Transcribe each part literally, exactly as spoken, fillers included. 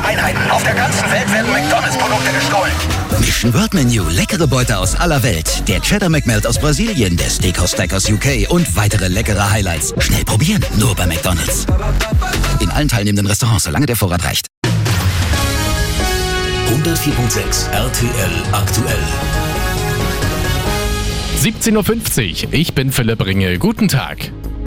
Einheiten. Auf der ganzen Welt werden McDonalds-Produkte gestohlen. Mission Word Menu, leckere Beute aus aller Welt. Der Cheddar McMelt aus Brasilien, der Steakhouse Stack aus U K und weitere leckere Highlights. Schnell probieren, nur bei McDonalds. In allen teilnehmenden Restaurants, solange der Vorrat reicht. hundertvier Komma sechs R T L aktuell. siebzehn Uhr fünfzig, ich bin Philipp Ringel. Guten Tag.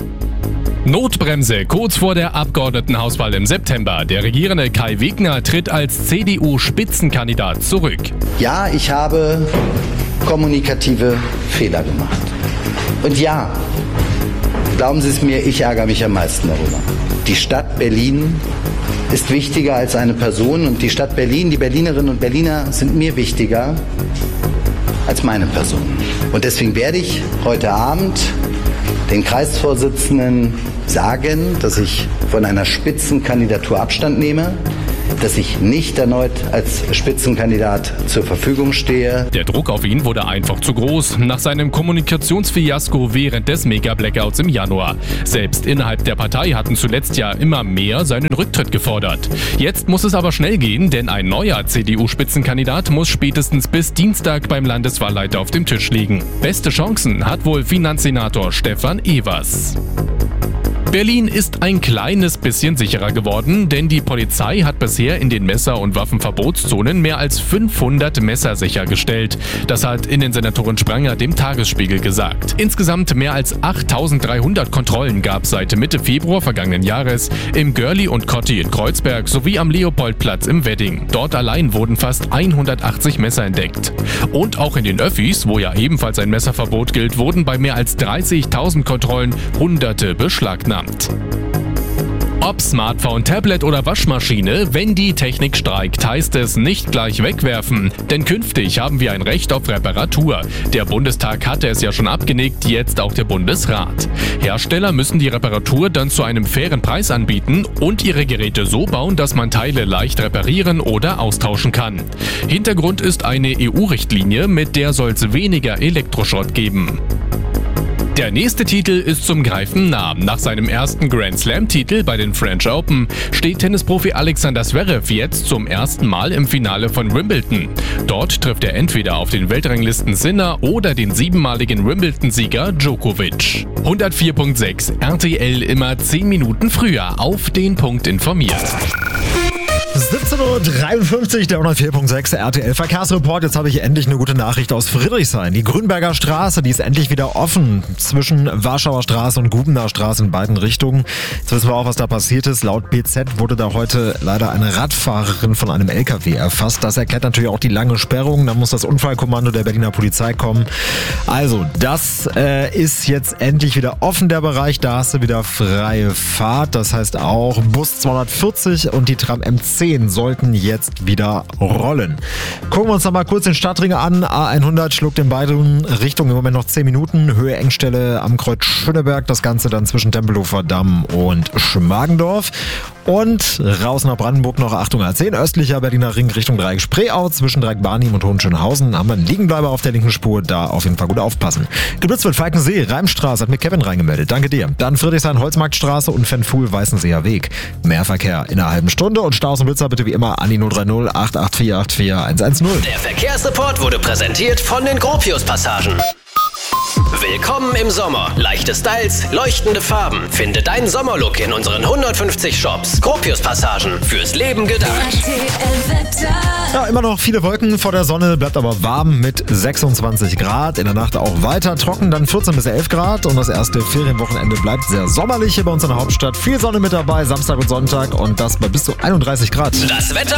Notbremse kurz vor der Abgeordnetenhauswahl im September. Der regierende Kai Wegner tritt als C D U-Spitzenkandidat zurück. Ja, ich habe kommunikative Fehler gemacht. Und ja, glauben Sie es mir, ich ärgere mich am meisten darüber. Die Stadt Berlin ist wichtiger als eine Person und die Stadt Berlin, die Berlinerinnen und Berliner sind mir wichtiger als meine Person. Und deswegen werde ich heute Abend den Kreisvorsitzenden sagen, dass ich von einer Spitzenkandidatur Abstand nehme, dass ich nicht erneut als Spitzenkandidat zur Verfügung stehe. Der Druck auf ihn wurde einfach zu groß, nach seinem Kommunikationsfiasko während des Mega-Blackouts im Januar. Selbst innerhalb der Partei hatten zuletzt ja immer mehr seinen Rücktritt gefordert. Jetzt muss es aber schnell gehen, denn ein neuer C D U-Spitzenkandidat muss spätestens bis Dienstag beim Landeswahlleiter auf dem Tisch liegen. Beste Chancen hat wohl Finanzsenator Stefan Evers. Berlin ist ein kleines bisschen sicherer geworden, denn die Polizei hat bisher in den Messer- und Waffenverbotszonen mehr als fünfhundert Messer sichergestellt. Das hat Innensenatorin Spranger dem Tagesspiegel gesagt. Insgesamt mehr als achttausenddreihundert Kontrollen gab es seit Mitte Februar vergangenen Jahres im Görli und Kotti in Kreuzberg sowie am Leopoldplatz im Wedding. Dort allein wurden fast hundertachtzig Messer entdeckt. Und auch in den Öffis, wo ja ebenfalls ein Messerverbot gilt, wurden bei mehr als dreißigtausend Kontrollen Hunderte beschlagnahmt. Ob Smartphone, Tablet oder Waschmaschine, wenn die Technik streikt, heißt es nicht gleich wegwerfen. Denn künftig haben wir ein Recht auf Reparatur. Der Bundestag hatte es ja schon abgenickt, jetzt auch der Bundesrat. Hersteller müssen die Reparatur dann zu einem fairen Preis anbieten und ihre Geräte so bauen, dass man Teile leicht reparieren oder austauschen kann. Hintergrund ist eine E U-Richtlinie, mit der soll es weniger Elektroschrott geben. Der nächste Titel ist zum Greifen nah. Nach seinem ersten Grand Slam-Titel bei den French Open steht Tennisprofi Alexander Zverev jetzt zum ersten Mal im Finale von Wimbledon. Dort trifft er entweder auf den Weltranglisten Sinner oder den siebenmaligen Wimbledon-Sieger Djokovic. hundertvier Komma sechs R T L immer zehn Minuten früher auf den Punkt informiert. siebzehn Uhr dreiundfünfzig, der hundertvier Komma sechs R T L-Verkehrsreport. Jetzt habe ich endlich eine gute Nachricht aus Friedrichshain. Die Grünberger Straße, die ist endlich wieder offen zwischen Warschauer Straße und Gubener Straße in beiden Richtungen. Jetzt wissen wir auch, was da passiert ist. Laut B Z wurde da heute leider eine Radfahrerin von einem L K W erfasst. Das erklärt natürlich auch die lange Sperrung. Da muss das Unfallkommando der Berliner Polizei kommen. Also, das äh, ist jetzt endlich wieder offen, der Bereich. Da hast du wieder freie Fahrt. Das heißt auch Bus zweihundertvierzig und die Tram M zehn sollten jetzt wieder rollen. Gucken wir uns noch mal kurz den Stadtring an. A hundert schluckt in beiden Richtungen im Moment noch zehn Minuten. Höhe Engstelle am Kreuz Schöneberg. Das Ganze dann zwischen Tempelhofer Damm und Schmargendorf. Und raus nach Brandenburg noch Achtung A zehn. Östlicher Berliner Ring Richtung Dreieck Spreeau. Zwischen Dreieck Barnim und Hohenschönhausen haben wir einen Liegenbleiber auf der linken Spur. Da auf jeden Fall gut aufpassen. Geblitzt wird Falkensee. Reimstraße hat mir Kevin reingemeldet. Danke dir. Dann Friedrichshain Holzmarktstraße und Fenfuhl Weißenseer Weg. Mehr Verkehr in einer halben Stunde und Staus und Blitzer bitte wie immer an die null drei null acht acht vier acht vier eins eins null. Der Verkehrsreport wurde präsentiert von den Gropius-Passagen. Willkommen im Sommer. Leichte Styles, leuchtende Farben. Finde deinen Sommerlook in unseren hundertfünfzig Shops. Gropius-Passagen. Fürs Leben gedacht. Ja, immer noch viele Wolken vor der Sonne, bleibt aber warm mit sechsundzwanzig Grad. In der Nacht auch weiter trocken, dann vierzehn bis elf Grad. Und das erste Ferienwochenende bleibt sehr sommerlich hier bei uns in der Hauptstadt. Viel Sonne mit dabei, Samstag und Sonntag und das bei bis zu einunddreißig Grad. Das Wetter